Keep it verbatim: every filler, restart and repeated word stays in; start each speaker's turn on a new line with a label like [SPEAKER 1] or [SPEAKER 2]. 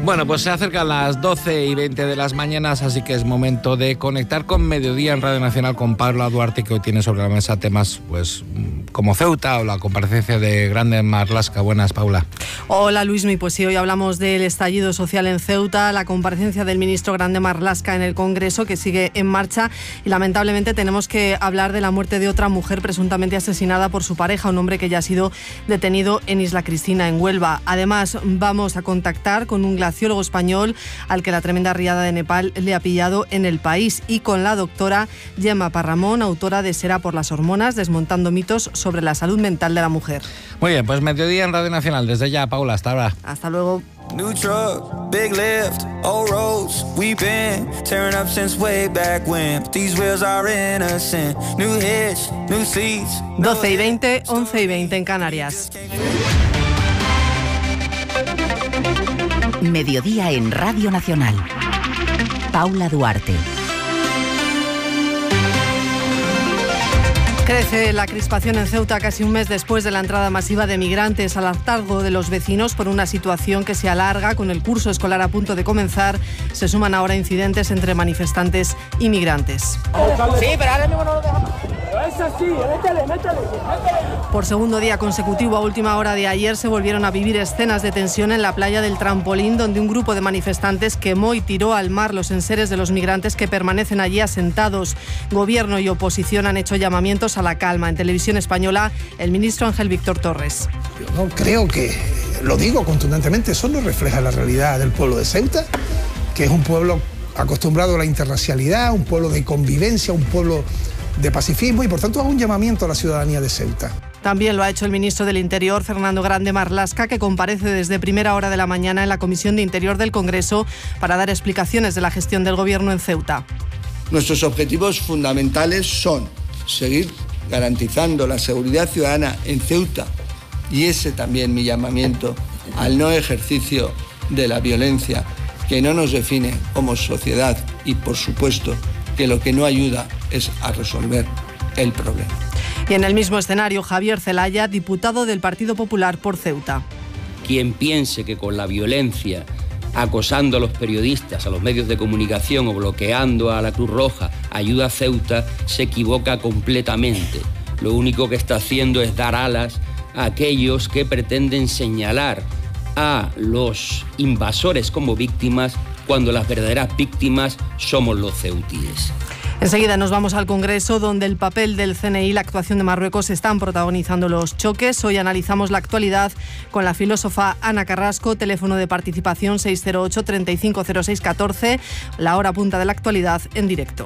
[SPEAKER 1] Bueno, pues se acercan las doce y veinte de las mañanas, así que es momento de conectar con Mediodía en Radio Nacional con Paula Duarte, que hoy tiene sobre la mesa temas pues como Ceuta o la comparecencia de Grande Marlaska. Buenas, Paula.
[SPEAKER 2] Hola, Luismi. Pues sí, hoy hablamos del estallido social en Ceuta, la comparecencia del ministro Grande Marlaska en el Congreso, que sigue en marcha, y lamentablemente tenemos que hablar de la muerte de otra mujer presuntamente asesinada por su pareja, un hombre que ya ha sido detenido en Isla Cristina, en Huelva. Además, vamos a contactar con un glaciólogo español al que la tremenda riada de Nepal le ha pillado en el país, y con la doctora Gemma Parramón, autora de Será por las hormonas, desmontando mitos sobre la salud mental de la mujer.
[SPEAKER 1] Muy bien, pues Mediodía en Radio Nacional. Desde ya, Paula, hasta ahora.
[SPEAKER 2] Hasta luego.
[SPEAKER 3] New truck, big lift, old roads, we've been tearing up since way back when. But these wheels are innocent. New hitch, new seats.
[SPEAKER 2] doce y veinte, once y veinte en Canarias.
[SPEAKER 4] Mediodía en Radio Nacional. Paula Duarte.
[SPEAKER 2] Crece la crispación en Ceuta casi un mes después de la entrada masiva de migrantes, al hartazgo de los vecinos por una situación que se alarga. Con el curso escolar a punto de comenzar, se suman ahora incidentes entre manifestantes y migrantes.
[SPEAKER 5] Sí, pero ahora mismo no lo dejamos. Es así, métele, métele, métele.
[SPEAKER 2] Por segundo día consecutivo, a última hora de ayer, se volvieron a vivir escenas de tensión en la playa del Trampolín, donde un grupo de manifestantes quemó y tiró al mar los enseres de los migrantes que permanecen allí asentados. Gobierno y oposición han hecho llamamientos a la calma. En Televisión Española, el ministro Ángel Víctor Torres.
[SPEAKER 6] Yo no creo que, lo digo contundentemente, eso no refleja la realidad del pueblo de Ceuta, que es un pueblo acostumbrado a la interracialidad, un pueblo de convivencia, un pueblo de pacifismo, y por tanto hago un llamamiento a la ciudadanía de Ceuta.
[SPEAKER 2] También lo ha hecho el ministro del Interior, Fernando Grande Marlaska, que comparece desde primera hora de la mañana en la Comisión de Interior del Congreso para dar explicaciones de la gestión del Gobierno en Ceuta.
[SPEAKER 7] Nuestros objetivos fundamentales son seguir garantizando la seguridad ciudadana en Ceuta, y ese también mi llamamiento al no ejercicio de la violencia, que no nos define como sociedad, y por supuesto que lo que no ayuda es a resolver el problema.
[SPEAKER 2] Y en el mismo escenario, Javier Zelaya, diputado del Partido Popular por Ceuta.
[SPEAKER 8] Quien piense que con la violencia, acosando a los periodistas, a los medios de comunicación o bloqueando a la Cruz Roja, ayuda a Ceuta, se equivoca completamente. Lo único que está haciendo es dar alas a aquellos que pretenden señalar a los invasores como víctimas, cuando las verdaderas víctimas somos los ceutíes.
[SPEAKER 2] Enseguida nos vamos al Congreso, donde el papel del C N I y la actuación de Marruecos están protagonizando los choques. Hoy analizamos la actualidad con la filósofa Ana Carrasco. Teléfono de participación seis cero ocho, treinta y cinco cero seis catorce. La hora punta de la actualidad en directo.